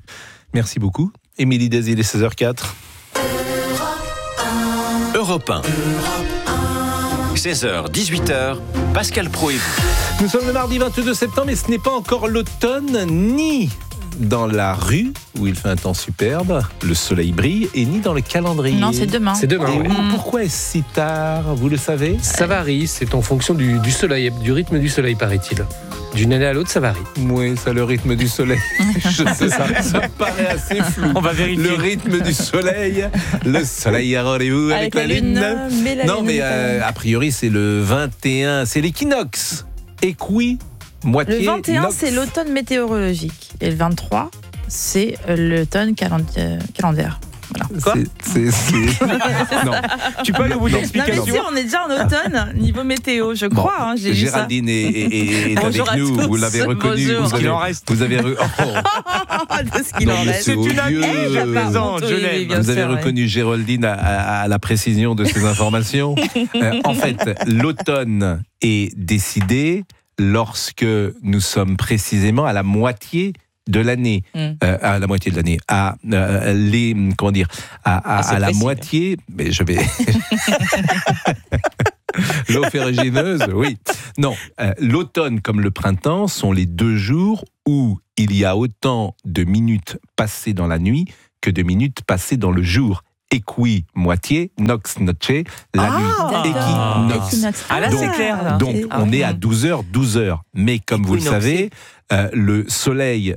Merci beaucoup. Émilie Dez, il est 16h04. Europe 1. 16h, 18h, Pascal Praud et vous. Nous sommes le mardi 22 septembre et ce n'est pas encore l'automne, ni dans la rue où il fait un temps superbe, le soleil brille, et ni dans le calendrier. Non, c'est demain. C'est demain, oui. Pourquoi est-ce si tard, vous le savez? Ça varie, c'est en fonction du soleil, du rythme du soleil, paraît-il. D'une année à l'autre, ça varie. Oui, c'est le rythme du soleil. Je sais ça me paraît assez flou. On va vérifier. Le rythme du soleil. Le soleil a rendez-vous avec la lune. Non, mais a priori, c'est le 21, c'est l'équinoxe. Equi, moitié. Le 21, nox. c'est l'automne météorologique. Et le 23, c'est l'automne calendaire. Voilà. Quoi Non, tu peux aller au bout de l'explication. Non mais si, on est déjà en automne, niveau météo, je crois. Bon, j'ai Géraldine est avec nous, vous l'avez reconnu. Vous avez de ce qu'il en reste. C'est odieux. Vous avez reconnu Géraldine à la précision de ses informations. En fait, l'automne est décidé lorsque nous sommes précisément à la moitié de l'année, à la moitié de l'année, à la moitié, mais je vais l'eau ferrugineuse, oui. Non, l'automne comme le printemps sont les 2 jours où il y a autant de minutes passées dans la nuit que de minutes passées dans le jour. equi moitié, nox noche, la nuit équinoxe. Ah là, c'est clair. Là. Donc, on est à 12h. Mais comme vous le savez, le soleil,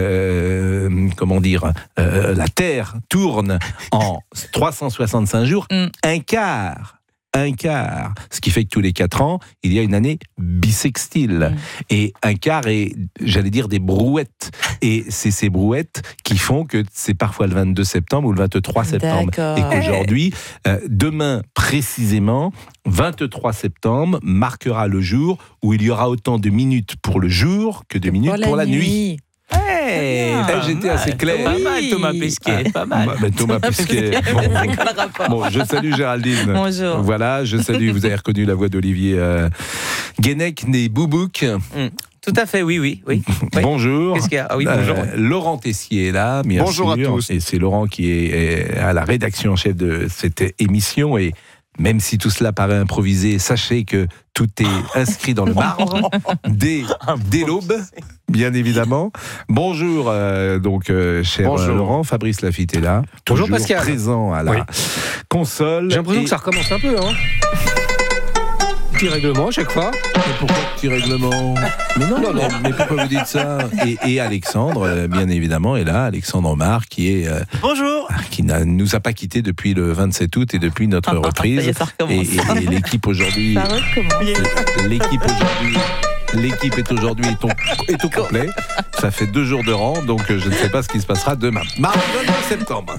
la Terre tourne en 365 jours, un quart. Ce qui fait que tous les 4 ans, il y a une année bissextile. Et un quart est, j'allais dire, des brouettes. Et c'est ces brouettes qui font que c'est parfois le 22 septembre ou le 23 septembre. D'accord. Et qu'aujourd'hui, demain précisément, 23 septembre, marquera le jour où il y aura autant de minutes pour le jour que de minutes pour la nuit. J'étais assez clair. Pas mal, Thomas Pesquet. Pas mal. Thomas Pesquet. Bon, je salue Géraldine. Bonjour. Voilà, je salue. Vous avez reconnu la voix d'Olivier Guénec, né Boubouk. Tout à fait, oui. Bonjour. Qu'est-ce qu'il y a ? Ah oui, bonjour. Laurent Tessier est là, bien bonjour sûr. À tous. Et c'est Laurent qui est à la rédaction en chef de cette émission. Et même si tout cela paraît improvisé, sachez que tout est inscrit dans le marbre dès l'aube, bien évidemment. Bonjour, cher Laurent. Fabrice Lafitte est là. Bonjour toujours Pascal. Présent à la console. J'ai l'impression que ça recommence un peu, Petit règlement à chaque fois. Mais pourquoi petit règlement ? Mais non. Mais pourquoi vous dites ça ? Et Alexandre, bien évidemment, est là. Alexandre Mar, qui est bonjour, qui nous a pas quittés depuis le 27 août et depuis notre reprise. Et l'équipe aujourd'hui. L'équipe est aujourd'hui est au complet. Ça fait 2 jours de rang, donc je ne sais pas ce qui se passera demain. Mardi 29 septembre.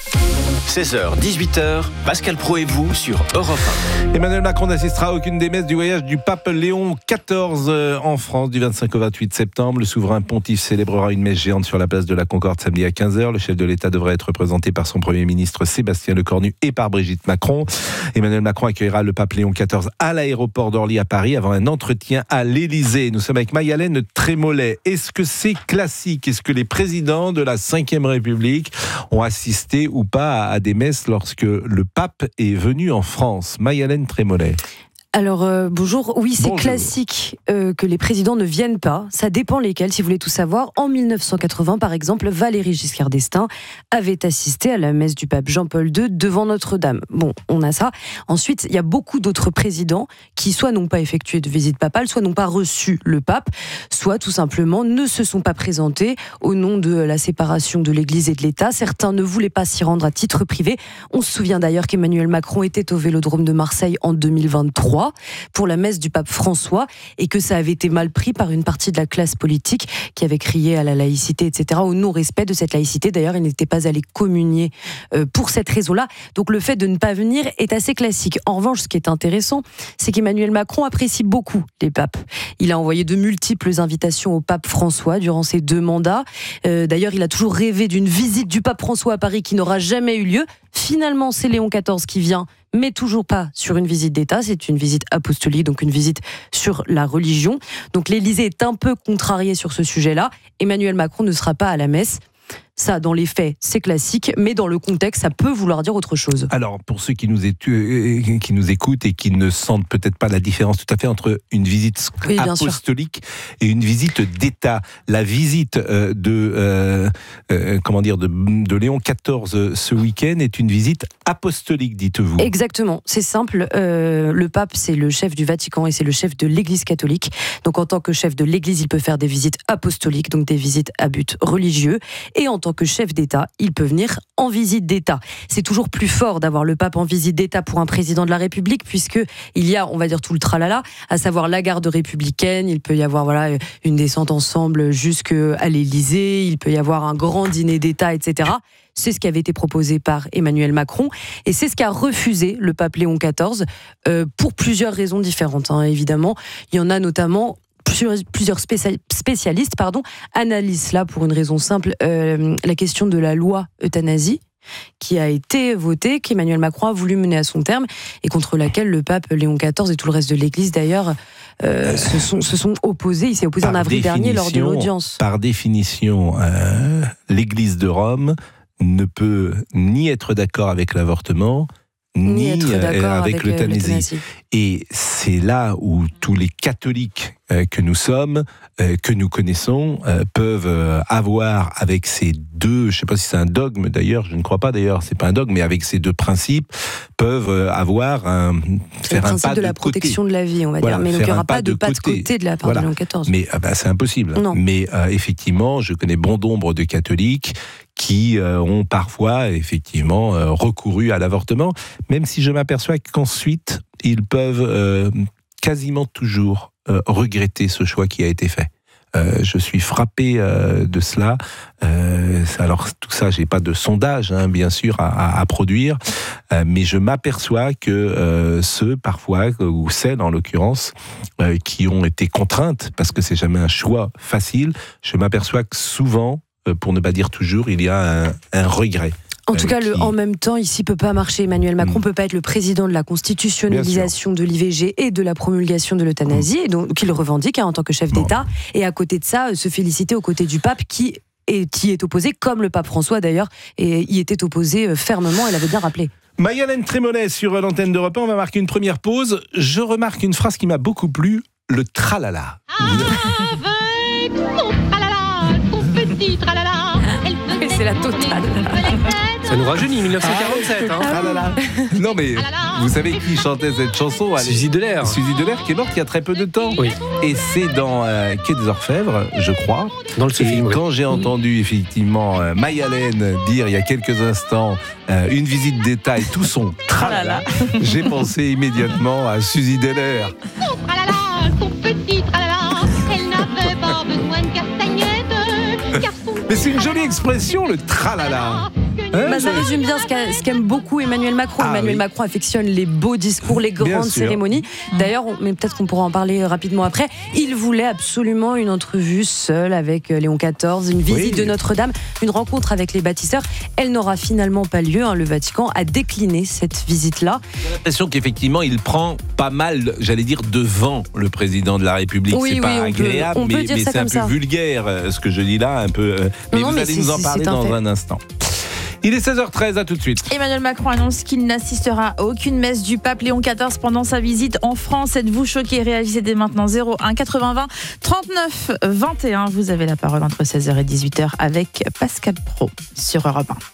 16h, 18h, Pascal Praud et vous sur Europe 1. Emmanuel Macron n'assistera à aucune des messes du voyage du pape Léon XIV en France du 25 au 28 septembre. Le souverain pontife célébrera une messe géante sur la place de la Concorde samedi à 15h. Le chef de l'État devrait être représenté par son Premier ministre Sébastien Lecornu et par Brigitte Macron. Emmanuel Macron accueillera le pape Léon XIV à l'aéroport d'Orly à Paris avant un entretien à l'Élysée. Nous sommes avec Maï-Hélène Trémollet. Est-ce que c'est classique ? Est-ce que les présidents de la Ve République ont assisté ou pas à des messes lorsque le pape est venu en France ? Maï-Hélène Trémollet. Alors, bonjour. Oui, c'est classique que les présidents ne viennent pas. Ça dépend lesquels, si vous voulez tout savoir. En 1980, par exemple, Valéry Giscard d'Estaing avait assisté à la messe du pape Jean-Paul II devant Notre-Dame. Bon, on a ça. Ensuite, il y a beaucoup d'autres présidents qui soit n'ont pas effectué de visite papale, soit n'ont pas reçu le pape, soit tout simplement ne se sont pas présentés au nom de la séparation de l'Église et de l'État. Certains ne voulaient pas s'y rendre à titre privé. On se souvient d'ailleurs qu'Emmanuel Macron était au Vélodrome de Marseille en 2023 pour la messe du pape François et que ça avait été mal pris par une partie de la classe politique qui avait crié à la laïcité, etc., au non-respect de cette laïcité. D'ailleurs, il n'était pas allé communier pour cette raison-là. Donc le fait de ne pas venir est assez classique. En revanche, ce qui est intéressant, c'est qu'Emmanuel Macron apprécie beaucoup les papes. Il a envoyé de multiples invitations au pape François durant ses 2 mandats. D'ailleurs, il a toujours rêvé d'une visite du pape François à Paris qui n'aura jamais eu lieu. Finalement, c'est Léon XIV qui vient, mais toujours pas sur une visite d'État. C'est une visite apostolique, donc une visite sur la religion. Donc l'Élysée est un peu contrarié sur ce sujet-là. Emmanuel Macron ne sera pas à la messe. Ça, dans les faits, c'est classique, mais dans le contexte, ça peut vouloir dire autre chose. Alors, pour ceux qui nous écoutent et qui ne sentent peut-être pas la différence tout à fait entre une visite apostolique et une visite d'État, la visite de Léon XIV ce week-end est une visite apostolique, dites-vous. Exactement, c'est simple. Le pape, c'est le chef du Vatican et c'est le chef de l'Église catholique. Donc, en tant que chef de l'Église, il peut faire des visites apostoliques, donc des visites à but religieux. Et en tant que chef d'État, il peut venir en visite d'État. C'est toujours plus fort d'avoir le pape en visite d'État pour un président de la République, puisque il y a, on va dire, tout le tralala, à savoir la garde républicaine. Il peut y avoir une descente ensemble jusqu'à l'Élysée. Il peut y avoir un grand dîner d'État, etc. C'est ce qui avait été proposé par Emmanuel Macron et c'est ce qu'a refusé le pape Léon XIV pour plusieurs raisons différentes, évidemment. Il y en a notamment plusieurs spécialistes analysent cela pour une raison simple, la question de la loi euthanasie qui a été votée, qu'Emmanuel Macron a voulu mener à son terme et contre laquelle le pape Léon XIV et tout le reste de l'Église d'ailleurs se sont opposés. Il s'est opposé en avril dernier lors de l'audience. Par définition, l'Église de Rome ne peut ni être d'accord avec l'avortement, ni avec l'euthanasie. Et c'est là où tous les catholiques que nous sommes, que nous connaissons, peuvent avoir avec ces deux, je ne sais pas si c'est un dogme d'ailleurs, je ne crois pas d'ailleurs, c'est pas un dogme, mais avec ces deux principes, peuvent avoir faire un pas de la protection de la vie, on va dire. Mais donc il n'y aura pas de pas de côté de la part de Léon XIV. Mais c'est impossible. Non. Mais effectivement, je connais bon nombre de catholiques qui ont parfois effectivement recouru à l'avortement, même si je m'aperçois qu'ensuite ils peuvent quasiment toujours regretter ce choix qui a été fait. Je suis frappé de cela. Alors tout ça, j'ai pas de sondage, bien sûr, à produire, mais je m'aperçois que ceux parfois, ou celles en l'occurrence, qui ont été contraintes, parce que c'est jamais un choix facile, je m'aperçois que souvent, pour ne pas dire toujours, il y a un regret. En tout cas, en même temps, ici peut pas marcher. Emmanuel Macron peut pas être le président de la constitutionnalisation de l'IVG et de la promulgation de l'euthanasie, et donc il revendique en tant que chef d'État. Et à côté de ça, se féliciter aux côtés du pape qui est opposé, comme le pape François d'ailleurs, et y était opposé fermement. Elle l'avait bien rappelé. Mayalène Trémollet sur l'antenne d'Europe 1. On va marquer une première pause. Je remarque une phrase qui m'a beaucoup plu, le tralala. Avec son tralala, son petit tralala. C'est la totale. Ça nous rajeunit, 1947. Non mais, vous savez qui chantait cette chanson? Suzy Delair. Suzy Delair, qui est morte il y a très peu de temps. Oui. Et c'est dans Quai des Orfèvres, je crois. Dans le film, quand j'ai entendu effectivement Mayalène dire il y a quelques instants une visite d'État et tout son tralala, j'ai pensé immédiatement à Suzy Delair. Son tralala, son petit tralala, elle n'avait pas besoin de castagnettes, car son... Mais c'est une jolie expression, le tralala. Ça résume bien ce qu'aime beaucoup Emmanuel Macron. Emmanuel Macron affectionne les beaux discours, les grandes cérémonies. D'ailleurs, mais peut-être qu'on pourra en parler rapidement après. Il voulait absolument une entrevue seule avec Léon XIV, une visite de Notre-Dame, une rencontre avec les bâtisseurs. Elle n'aura finalement pas lieu. Le Vatican a décliné cette visite-là. J'ai l'impression qu'effectivement, il prend pas mal, j'allais dire, devant le président de la République. C'est pas agréable, mais c'est un peu vulgaire, ce que je dis là, un peu. Mais vous allez nous en parler dans un instant. Il est 16h13, à tout de suite. Emmanuel Macron annonce qu'il n'assistera à aucune messe du pape Léon XIV pendant sa visite en France. Êtes-vous choqué? Réalisez dès maintenant 01 80 20 39 21. Vous avez la parole entre 16h et 18h avec Pascal Praud sur Europe 1.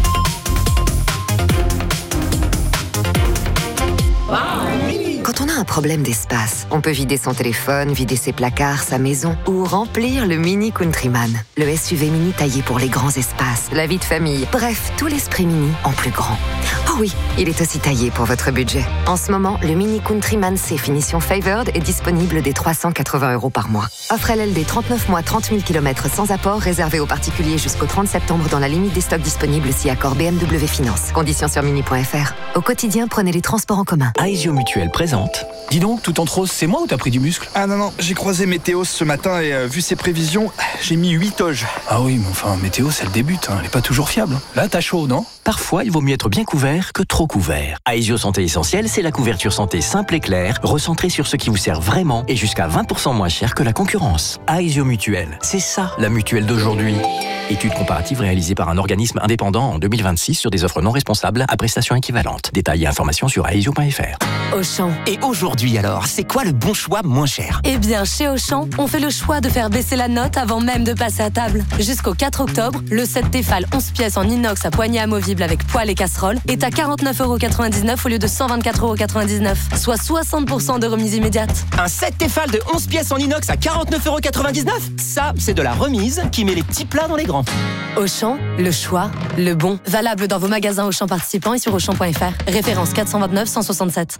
Quand on a un problème d'espace, on peut vider son téléphone, vider ses placards, sa maison ou remplir le Mini Countryman. Le SUV mini taillé pour les grands espaces, la vie de famille, bref, tout l'esprit mini en plus grand. Oh oui, il est aussi taillé pour votre budget. En ce moment, le Mini Countryman C finition Favored est disponible dès 380 € par mois. Offre LLD 39 mois, 30 000 km sans apport, réservé aux particuliers jusqu'au 30 septembre dans la limite des stocks disponibles si accord BMW Finance. Conditions sur mini.fr. Au quotidien, prenez les transports en commun. Aesio Mutuelle présente. Dis donc, tout en rose, c'est moi ou t'as pris du muscle? Ah non, j'ai croisé Météos ce matin et vu ses prévisions, j'ai mis 8 toges. Ah oui, mais enfin, Météos, elle débute, elle est pas toujours fiable. Là, t'as chaud, non? Parfois, il vaut mieux être bien couvert que trop couvert. Aesio Santé Essentielle, c'est la couverture santé simple et claire, recentrée sur ce qui vous sert vraiment et jusqu'à 20% moins cher que la concurrence. Aesio Mutuelle, c'est ça la mutuelle d'aujourd'hui. Étude comparative réalisée par un organisme indépendant en 2026 sur des offres non responsables à prestations équivalentes. Détails et informations sur aesio.fr. Auchan. Et aujourd'hui alors, c'est quoi le bon choix moins cher? Eh bien, chez Auchan, on fait le choix de faire baisser la note avant même de passer à table. Jusqu'au 4 octobre, le set Tefal 11 pièces en inox à poignée amovible avec poêle et casserole est à 49,99 € au lieu de 124,99 €, soit 60% de remise immédiate. Un set Tefal de 11 pièces en inox à 49,99 €? Ça, c'est de la remise qui met les petits plats dans les grands. Auchan, le choix, le bon. Valable dans vos magasins Auchan participants et sur Auchan.fr. Référence 429 167.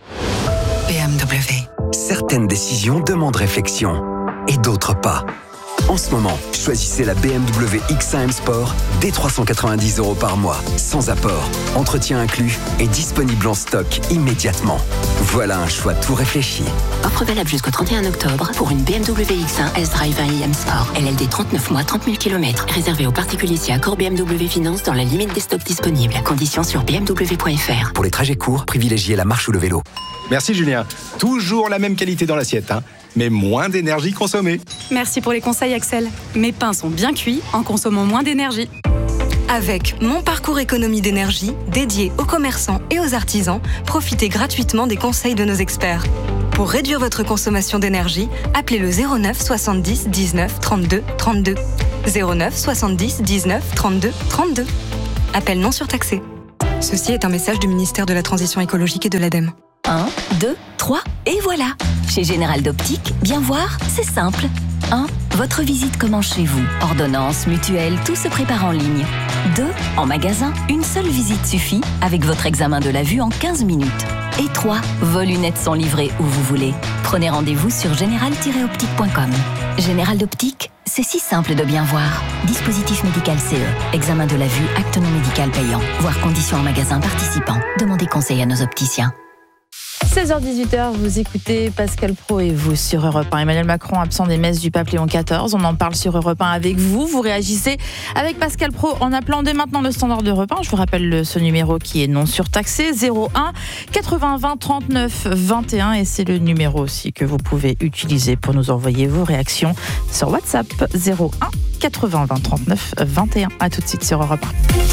BMW. Certaines décisions demandent réflexion et d'autres pas. En ce moment, choisissez la BMW X1 M Sport dès 390 € par mois, sans apport, entretien inclus et disponible en stock immédiatement. Voilà un choix tout réfléchi. Offre valable jusqu'au 31 octobre pour une BMW X1 S-Drive 1 IM Sport. LLD 39 mois, 30 000 km. Réservé aux particuliers si accord BMW Finance dans la limite des stocks disponibles. Conditions sur bmw.fr. Pour les trajets courts, privilégiez la marche ou le vélo. Merci Julien. Toujours la même qualité dans l'assiette, mais moins d'énergie consommée. Merci pour les conseils Axel. Mes pains sont bien cuits en consommant moins d'énergie. Avec Mon Parcours Économie d'énergie, dédié aux commerçants et aux artisans, profitez gratuitement des conseils de nos experts. Pour réduire votre consommation d'énergie, appelez le 09 70 19 32 32. 09 70 19 32 32. Appel non surtaxé. Ceci est un message du ministère de la Transition écologique et de l'ADEME. 1, 2, 3, et voilà. Chez Général d'Optique, bien voir, c'est simple. 1. Votre visite commence chez vous. Ordonnance, mutuelle, tout se prépare en ligne. 2. En magasin, une seule visite suffit avec votre examen de la vue en 15 minutes. Et 3. Vos lunettes sont livrées où vous voulez. Prenez rendez-vous sur général-optique.com. Général d'Optique, c'est si simple de bien voir. Dispositif médical CE. Examen de la vue, acte non médical payant. Voir conditions en magasin participant. Demandez conseil à nos opticiens. 16h-18h, vous écoutez Pascal Praud et vous sur Europe 1. Emmanuel Macron absent des messes du pape Léon XIV. On en parle sur Europe 1 avec vous. Vous réagissez avec Pascal Praud en appelant dès maintenant le standard d'Europe 1. Je vous rappelle ce numéro qui est non surtaxé, 01 80 20 39 21. Et c'est le numéro aussi que vous pouvez utiliser pour nous envoyer vos réactions sur WhatsApp, 01 80 20 39 21. A tout de suite sur Europe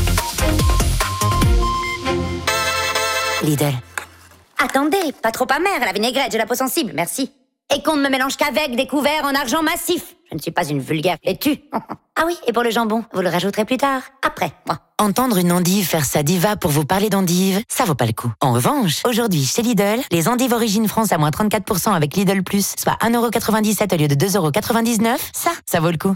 1. Lidl. Attendez, pas trop amère, la vinaigrette, j'ai la peau sensible, merci. Et qu'on ne me mélange qu'avec des couverts en argent massif. Je ne suis pas une vulgaire laitue. Ah oui, et pour le jambon, vous le rajouterez plus tard, après, moi. Entendre une endive faire sa diva pour vous parler d'endive, ça vaut pas le coup. En revanche, aujourd'hui, chez Lidl, les endives Origine France à moins 34% avec Lidl+, soit 1,97€ au lieu de 2,99€, ça vaut le coup.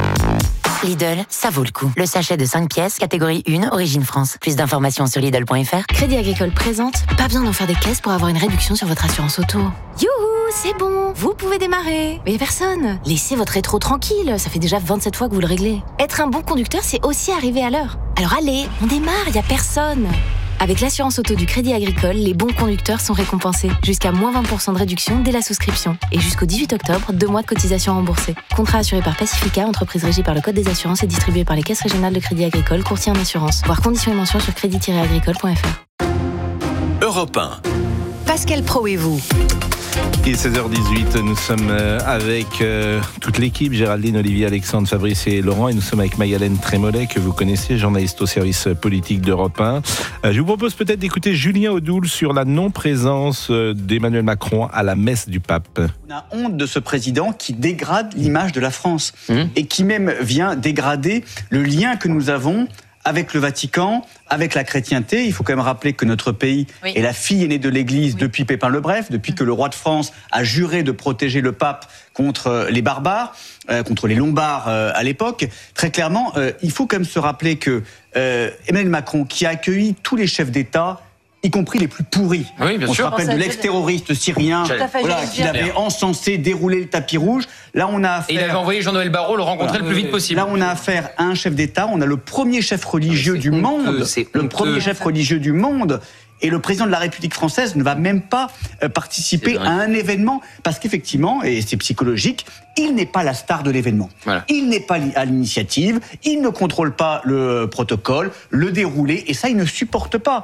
Lidl, ça vaut le coup. Le sachet de 5 pièces, catégorie 1, Origine France. Plus d'informations sur Lidl.fr. Crédit Agricole présente, pas besoin d'en faire des caisses pour avoir une réduction sur votre assurance auto. Youhou, c'est bon, vous pouvez démarrer. Mais personne. Laissez votre rétro tranquille, ça fait déjà 27 fois que vous le réglez. Être un bon conducteur, c'est aussi arriver à l'heure. Alors allez, on démarre, y a personne. Avec l'assurance auto du Crédit Agricole, les bons conducteurs sont récompensés. Jusqu'à moins 20% de réduction dès la souscription. Et jusqu'au 18 octobre, 2 mois de cotisation remboursée. Contrat assuré par Pacifica, entreprise régie par le Code des assurances et distribué par les caisses régionales de Crédit Agricole, courtier en assurance. Voir conditions et mentions sur crédit-agricole.fr. Europe 1. Pascal Praud et vous. Il est 16h18, nous sommes avec toute l'équipe, Géraldine, Olivier, Alexandre, Fabrice et Laurent, et nous sommes avec Maï-Hélène Trémollet, que vous connaissez, journaliste au service politique d'Europe 1. Je vous propose peut-être d'écouter Julien Audoul sur la non-présence d'Emmanuel Macron à la messe du pape. On a honte de ce président qui dégrade l'image de la France et qui même vient dégrader le lien que nous avons avec le Vatican, avec la chrétienté. Il faut quand même rappeler que notre pays est la fille aînée de l'Église depuis Pépin le Bref, depuis que le roi de France a juré de protéger le pape contre les barbares, contre les Lombards à l'époque. Très clairement, il faut quand même se rappeler que Emmanuel Macron, qui a accueilli tous les chefs d'État, y compris les plus pourris. Oui, bien on sûr. se rappelle de l'ex-terroriste syrien qui avait encensé, déroulé le tapis rouge. Là, on a affaire... Et il avait envoyé Jean-Noël Barrot le rencontrer le plus vite possible. Là, on a affaire à un chef d'État. On a le premier chef religieux du monde. Le premier chef religieux du monde. Et le président de la République française ne va même pas participer à un événement parce qu'effectivement, et c'est psychologique, il n'est pas la star de l'événement. Voilà. Il n'est pas à l'initiative, il ne contrôle pas le protocole, le déroulé, et ça, il ne supporte pas.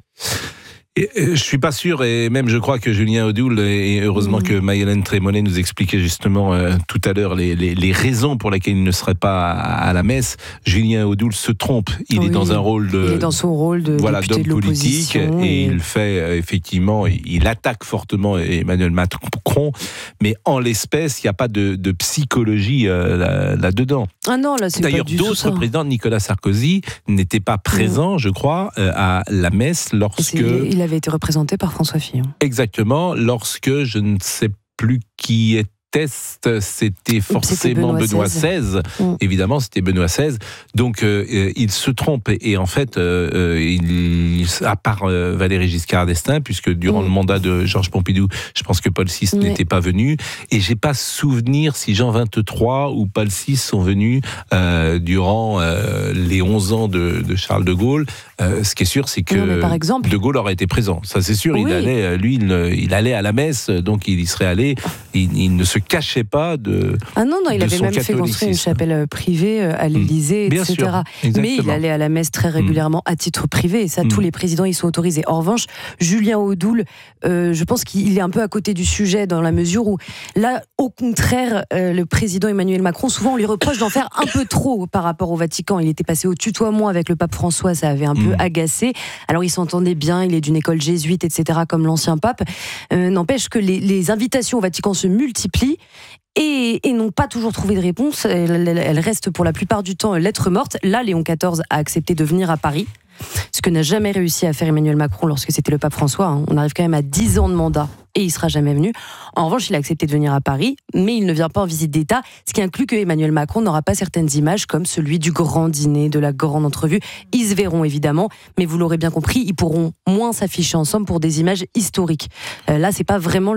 Je suis pas sûr, et même je crois que Julien Audoul, et heureusement que Maï-Hélène Trémollet nous expliquait justement tout à l'heure les raisons pour lesquelles il ne serait pas à la messe. Julien Audoul se trompe. Il est dans un rôle il est dans son rôle de député de politique, et il fait effectivement, il attaque fortement Emmanuel Macron, mais en l'espèce, il n'y a pas de psychologie là-dedans. Ah non, là c'est d'ailleurs pas du tout ça. D'autres présidents, Nicolas Sarkozy, n'étaient pas présents, je crois, à la messe lorsque... Il avait été représenté par François Fillon. Exactement, lorsque je ne sais plus qui était, c'était forcément Benoît XVI. Évidemment, c'était Benoît XVI. Donc, il se trompe. Et en fait, à part Valéry Giscard d'Estaing, puisque durant le mandat de Georges Pompidou, je pense que Paul VI n'était pas venu. Et j'ai pas souvenir si Jean XXIII ou Paul VI sont venus durant les 11 ans de Charles de Gaulle. Ce qui est sûr, c'est que par exemple, de Gaulle aurait été présent. Ça, c'est sûr. Il allait à la messe, donc il y serait allé. Il ne se cachait pas de. Ah non, il avait même fait construire une chapelle privée à l'Élysée, etc. Sûr, mais il allait à la messe très régulièrement à titre privé, et ça, tous les présidents y sont autorisés. En revanche, Julien Audoul, je pense qu'il est un peu à côté du sujet dans la mesure où, là, au contraire, le président Emmanuel Macron, souvent on lui reproche d'en faire un peu trop par rapport au Vatican. Il était passé au tutoiement avec le pape François, ça avait un peu agacé. Alors il s'entendait bien, il est d'une école jésuite, etc., comme l'ancien pape. N'empêche que les invitations au Vatican se multiplient et n'ont pas toujours trouvé de réponse. Elles restent pour la plupart du temps lettres mortes. Là, Léon XIV a accepté de venir à Paris, ce que n'a jamais réussi à faire Emmanuel Macron lorsque c'était le pape François. On arrive quand même à 10 ans de mandat et il ne sera jamais venu. En revanche, il a accepté de venir à Paris, mais il ne vient pas en visite d'État, ce qui inclut que Emmanuel Macron n'aura pas certaines images comme celui du grand dîner, de la grande entrevue. Ils se verront évidemment, mais vous l'aurez bien compris, ils pourront moins s'afficher ensemble pour des images historiques. Là, c'est pas vraiment